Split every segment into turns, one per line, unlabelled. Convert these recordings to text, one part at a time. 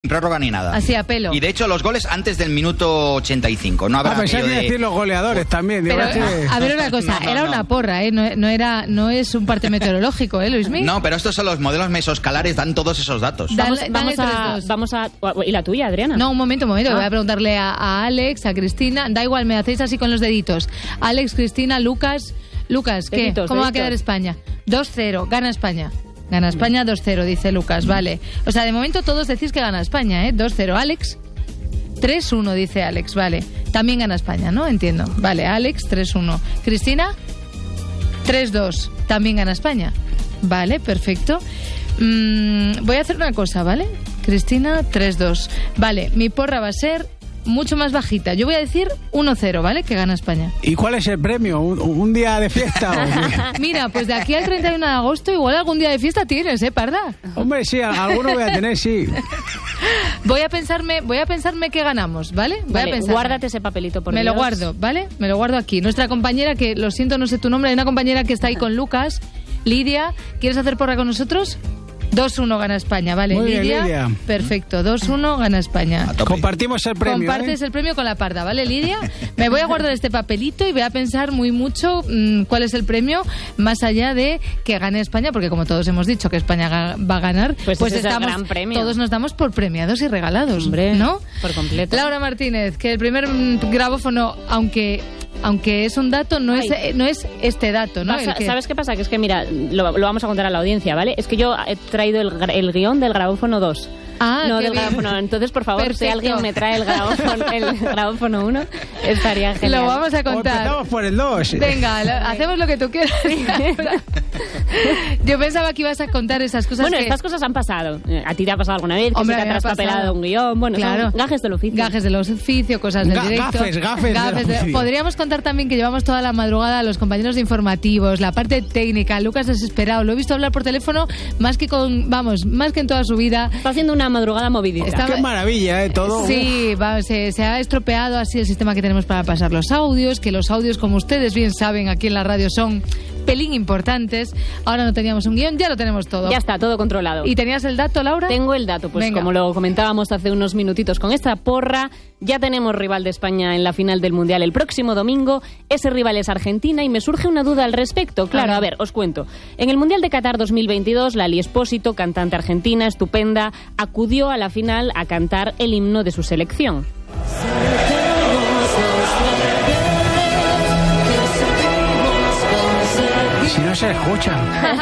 prórroga ni nada.
Así a pelo.
Y de hecho los goles antes del minuto 85. No habrá
pensé que decir los goleadores también.
Pero, a ver una cosa, era una porra, ¿eh? No es un parte meteorológico, ¿eh, Luismi?
No, pero estos son los modelos mesoscalares, dan todos esos datos.
Vamos a... ¿Y la tuya, Adriana?
No, un momento. Voy a preguntarle a Alex, a Cristina. Da igual, me hacéis así con los deditos. Alex, Cristina, Lucas, ¿qué?
Deditos,
¿Cómo va a quedar España? 2-0, gana España. Gana España 2-0, dice Lucas, vale. O sea, de momento todos decís que gana España, ¿eh? 2-0. Alex, 3-1, dice Alex, vale. También gana España, ¿no? Entiendo. Vale, Alex, 3-1. Cristina, 3-2. También gana España. Vale, perfecto. Voy a hacer una cosa, ¿vale? Cristina, 3-2. Vale, mi porra va a ser mucho más bajita. Yo voy a decir 1-0, ¿vale? Que gana España.
¿Y cuál es el premio? ¿Un día de fiesta?
Mira, pues de aquí al 31 de agosto igual algún día de fiesta tienes, ¿eh, Parda?
Hombre, sí, alguno voy a tener, sí.
Voy a pensarme que ganamos, ¿vale?
Guárdate ese papelito, por Dios.
Me lo guardo, ¿vale? Me lo guardo aquí. Nuestra compañera, que lo siento, no sé tu nombre, hay una compañera que está ahí con Lucas. Lidia, ¿quieres hacer porra con nosotros? 2-1 gana España, ¿vale?
Muy bien,
Lidia. Perfecto, 2-1 gana España.
Compartimos el premio.
Compartes el premio con la Parda, ¿vale, Lidia? Me voy a guardar este papelito y voy a pensar muy mucho cuál es el premio, más allá de que gane España, porque como todos hemos dicho que España va a ganar, pues
ese es el gran premio.
Todos nos damos por premiados y regalados,
hombre,
¿no?
Por completo.
Laura Martínez, que el primer grabófono, aunque es un dato, no es este dato, ¿no?
¿Sabes qué pasa? Que es que, mira, lo vamos a contar a la audiencia, ¿vale? Es que yo he traído el guión del grabófono 2. No del grabófono. Entonces, por favor,
perfecto.
Si alguien me trae el grabófono 1, estaría genial.
Lo vamos a contar.
Empezamos por el 2.
Venga, hacemos lo que tú quieras. Yo pensaba que ibas a contar esas cosas.
Bueno, estas cosas han pasado. ¿A ti te ha pasado alguna vez? Que se te ha traspapelado un guión. Bueno,
claro.
Son gajes del oficio.
Gajes del oficio, cosas del directo.
Gafes.
Podríamos contar también que llevamos toda la madrugada a los compañeros de informativos, la parte técnica. Lucas desesperado. Lo he visto hablar por teléfono más que en toda su vida.
Está haciendo una madrugada movidita.
Qué maravilla, todo.
Sí, se ha estropeado así el sistema que tenemos para pasar los audios, que los audios, como ustedes bien saben, aquí en la radio son pelín importantes. Ahora no teníamos un guión, ya lo tenemos todo.
Ya está, todo controlado.
¿Y tenías el dato, Laura?
Tengo el dato, pues venga. Como lo comentábamos hace unos minutitos con esta porra, ya tenemos rival de España en la final del Mundial el próximo domingo. Ese rival es Argentina y me surge una duda al respecto. Claro, a ver, os cuento. En el Mundial de Qatar 2022, Lali Espósito, cantante argentina, estupenda, acudió a la final a cantar el himno de su selección.
Si no se escucha.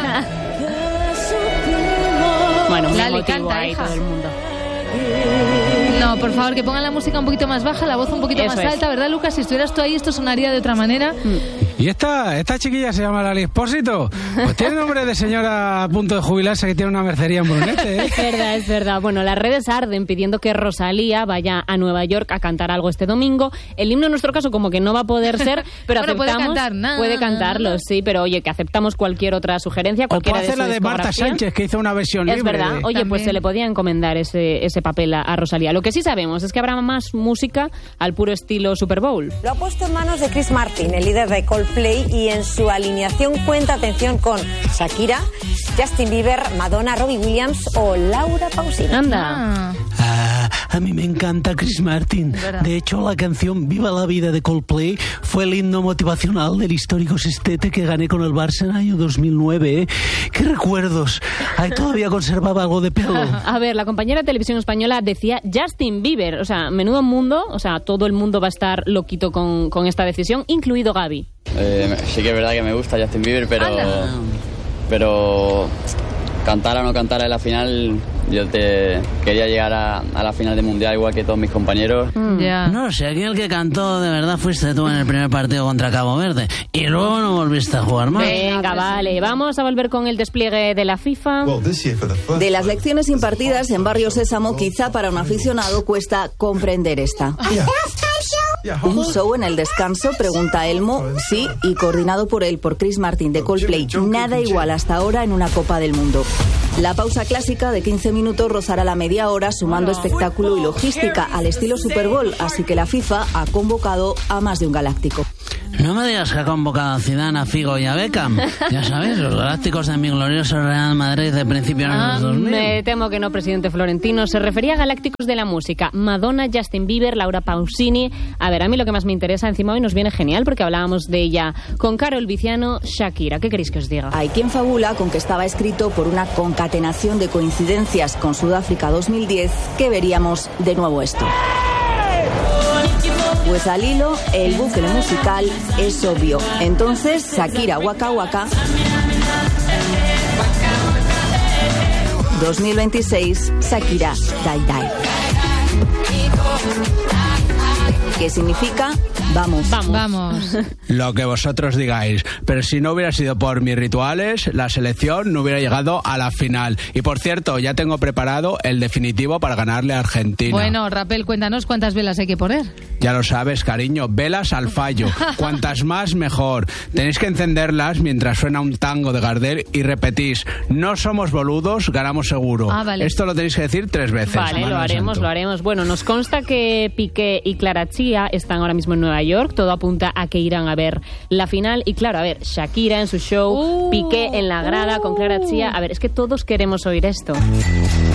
Bueno, muy
Lali,
emotivo
canta,
ahí
hija.
todo el mundo.
No, por favor, que pongan la música un poquito más baja, la voz un poquito más alta, ¿verdad, Lucas? Si estuvieras tú ahí, esto sonaría de otra manera.
¿Y esta chiquilla se llama Lali Espósito? Pues tiene nombre de señora a punto de jubilarse que tiene una mercería en Brunete, ¿eh?
Es verdad. Bueno, las redes arden pidiendo que Rosalía vaya a Nueva York a cantar algo este domingo. El himno en nuestro caso como que no va a poder ser, pero
bueno,
aceptamos...
puede
cantarlo, sí, pero oye, que aceptamos cualquier otra sugerencia, cualquiera
o puede hacer la de Marta Sánchez, que hizo una versión libre.
Es verdad. Oye,
también.
Pues se le podía encomendar ese papel a Rosalía. Lo que sí sabemos es que habrá más música al puro estilo Super Bowl.
Lo ha puesto en manos de Chris Martin, el líder de Coldplay, y en su alineación cuenta, atención, con Shakira, Justin Bieber, Madonna, Robbie Williams o Laura Pausini.
Anda.
A mí me encanta Chris Martin. De hecho, la canción Viva la Vida de Coldplay fue el himno motivacional del histórico sextete que gané con el Barça en el año 2009, ¿eh? ¡Qué recuerdos! Ahí todavía conservaba algo de pelo.
A ver, la compañera de televisión española decía Justin Bieber. O sea, menudo mundo. O sea, todo el mundo va a estar loquito con esta decisión, incluido Gaby.
Sí que es verdad que me gusta Justin Bieber, pero cantara o no cantara en la final, yo quería llegar a la final del Mundial igual que todos mis compañeros.
No sé, aquí el que cantó de verdad fuiste tú en el primer partido contra Cabo Verde y luego no volviste a jugar más.
Venga, vale, vamos a volver con el despliegue de la FIFA.
De las lecciones impartidas en Barrio Sésamo, quizá para un aficionado cuesta comprender esta. Un show en el descanso, pregunta Elmo, sí, y coordinado por él, por Chris Martin de Coldplay. Nada igual hasta ahora en una Copa del Mundo. La pausa clásica de 15 minutos rozará la media hora, sumando espectáculo y logística al estilo Super Bowl, así que la FIFA ha convocado a más de un galáctico.
No me digas que ha convocado a Zidane, a Figo y a Beckham. Ya sabes, los galácticos de mi glorioso Real Madrid de principios de los 2000.
Me temo que no, presidente Florentino. Se refería a galácticos de la música. Madonna, Justin Bieber, Laura Pausini. A ver, a mí lo que más me interesa, encima hoy nos viene genial porque hablábamos de ella con Carol Viciano, Shakira. ¿Qué queréis que os diga?
Hay quien fabula con que estaba escrito por una concatenación de coincidencias con Sudáfrica 2010 que veríamos de nuevo esto. Pues al hilo, el bucle musical es obvio. Entonces, Shakira Waka Waka 2026, Shakira Dai Dai. ¿Qué significa?
Vamos.
Lo que vosotros digáis. Pero si no hubiera sido por mis rituales, la selección no hubiera llegado a la final. Y por cierto, ya tengo preparado el definitivo para ganarle a Argentina.
Bueno, Rapel, cuéntanos cuántas velas hay que poner.
Ya lo sabes, cariño, velas al fallo. Cuantas más, mejor. Tenéis que encenderlas mientras suena un tango de Gardel y repetís: no somos boludos, ganamos seguro.
Vale.
Esto lo tenéis que decir 3 veces.
Vale, lo haremos. Bueno, nos consta que Piqué y Clara Chía están ahora mismo en Nueva York. Todo apunta a que irán a ver la final. Y claro, a ver, Shakira en su show, Piqué en la grada con Clara Chía. A ver, es que todos queremos oír esto.